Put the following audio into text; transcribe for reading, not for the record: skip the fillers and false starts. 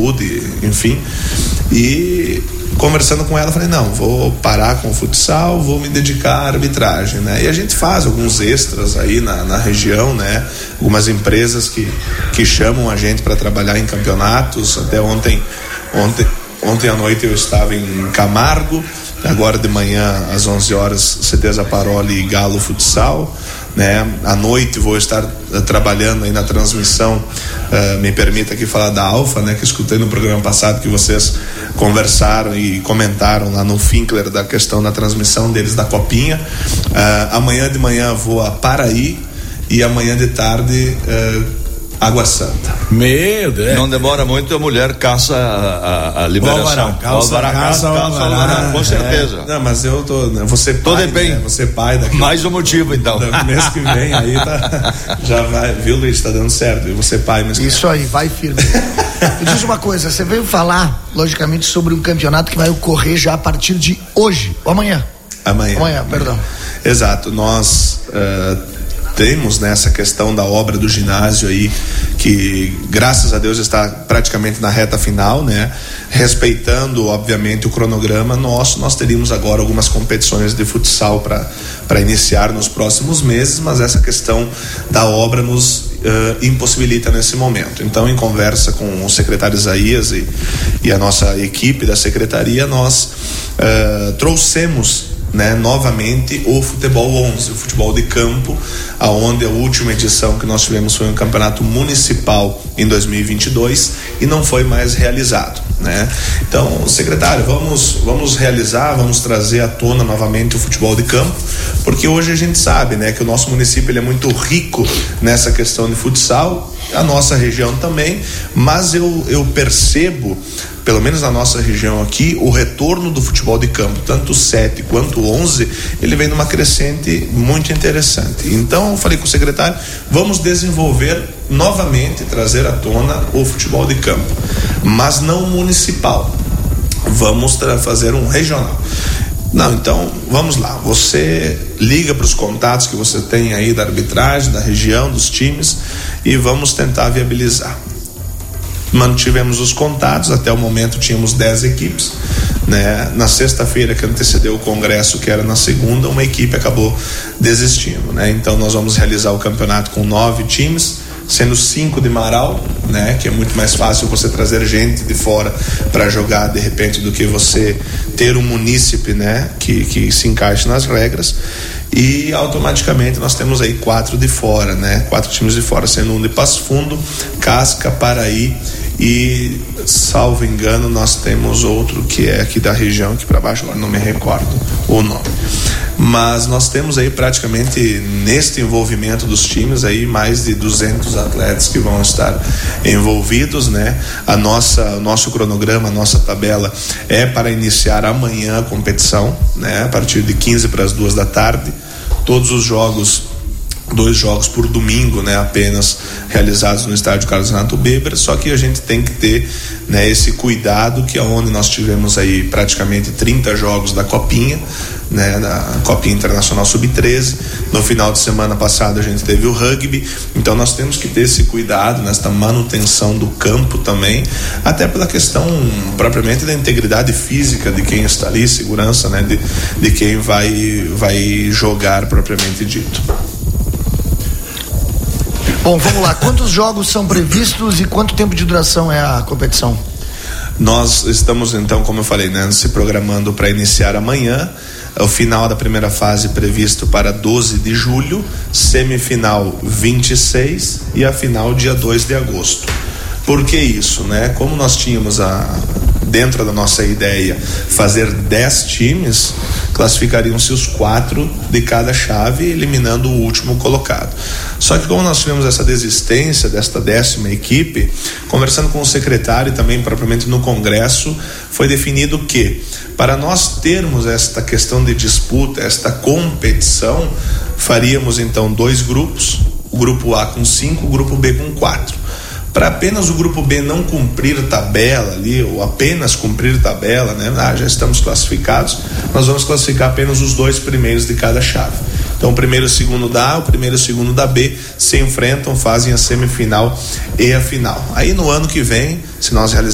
saúde, enfim. E conversando com ela, falei, não, vou parar com o futsal, vou me dedicar à arbitragem, né? E a gente faz alguns extras aí na região, né? Algumas empresas que chamam a gente para trabalhar em campeonatos. Até ontem à noite eu estava em Camargo, agora de manhã às 11 horas Ceteza Paroli e Galo Futsal, né? À noite vou estar trabalhando aí na transmissão, me permita aqui falar da Alfa, né? Que escutei no programa passado que vocês conversaram e comentaram lá no Finkler da questão da transmissão deles da Copinha. Amanhã de manhã vou a Paraí e amanhã de tarde Água Santa. Meu Deus. Não demora muito, a mulher caça a liberação. Alvará, com certeza. Não, mas eu tô, você pai, né? Você pai daqui. Mais um motivo, então. Do mês que vem aí já vai, viu, Luiz, tá dando certo. E você pai, mas isso aí, vai firme. Me diz uma coisa, você veio falar, logicamente, sobre um campeonato que vai ocorrer já a partir de hoje, ou amanhã. Amanhã, perdão. Exato, nós temos nessa questão da obra do ginásio aí, que graças a Deus está praticamente na reta final, né? Respeitando obviamente o cronograma nosso, nós teríamos agora algumas competições de futsal para iniciar nos próximos meses, mas essa questão da obra nos impossibilita nesse momento. Então, em conversa com o secretário Isaías e a nossa equipe da secretaria, nós trouxemos, né, novamente o futebol 11, o futebol de campo, aonde a última edição que nós tivemos foi um campeonato municipal em 2022 e não foi mais realizado, né? Então, secretário, vamos realizar, vamos trazer à tona novamente o futebol de campo, porque hoje a gente sabe, né, que o nosso município ele é muito rico nessa questão de futsal, a nossa região também, mas eu percebo, pelo menos na nossa região aqui, o retorno do futebol de campo, tanto o 7 quanto o 11, ele vem numa crescente muito interessante. Então eu falei com o secretário, vamos desenvolver novamente, trazer à tona o futebol de campo, mas não municipal, vamos fazer um regional. Não, então vamos lá, você liga para os contatos que você tem aí da arbitragem, da região, dos times, e vamos tentar viabilizar. Mantivemos os contatos, até o momento tínhamos 10 equipes, né? Na sexta-feira que antecedeu o congresso, que era na segunda, uma equipe acabou desistindo, né? Então nós vamos realizar o campeonato com 9 times, sendo 5 de Marau, né? Que é muito mais fácil você trazer gente de fora para jogar de repente do que você ter um munícipe, né? Que se encaixe nas regras. E automaticamente nós temos aí 4 de fora, né? 4 times de fora, sendo um de Passo Fundo, Casca, Paraí e, salvo engano, nós temos outro que é aqui da região, que para baixo agora não me recordo o nome. Mas nós temos aí praticamente neste envolvimento dos times aí mais de 200 atletas que vão estar envolvidos, né? O nosso cronograma, a nossa tabela é para iniciar amanhã a competição, né? A partir de 15 para as 2 da tarde, todos os jogos, 2 jogos por domingo, né, apenas realizados no estádio Carlos Renato Beber, só que a gente tem que ter, né, esse cuidado, que é onde nós tivemos aí praticamente 30 jogos da Copinha, né, da Copinha Internacional Sub-13, no final de semana passado a gente teve o rugby, então nós temos que ter esse cuidado nesta manutenção do campo também, até pela questão propriamente da integridade física de quem está ali, segurança, né, de quem vai jogar propriamente dito. Bom, vamos lá. Quantos jogos são previstos e quanto tempo de duração é a competição? Nós estamos, então, como eu falei, né, se programando para iniciar amanhã. O final da primeira fase previsto para 12 de julho, semifinal 26 e a final dia 2 de agosto. Por que isso, né? Como nós tínhamos dentro da nossa ideia fazer 10 times, classificariam-se os 4 de cada chave, eliminando o último colocado. Só que como nós tivemos essa desistência desta 10ª equipe, conversando com o secretário e também propriamente no congresso, foi definido que para nós termos esta questão de disputa, esta competição, faríamos então 2 grupos, o grupo A com 5, o grupo B com 4. Para apenas o grupo B não cumprir tabela ali, ou apenas cumprir tabela, né? Já estamos classificados, nós vamos classificar apenas os 2 primeiros de cada chave. Então o primeiro e o segundo da A, o primeiro e o segundo da B se enfrentam, fazem a semifinal e a final. Aí no ano que vem, se nós realizarmos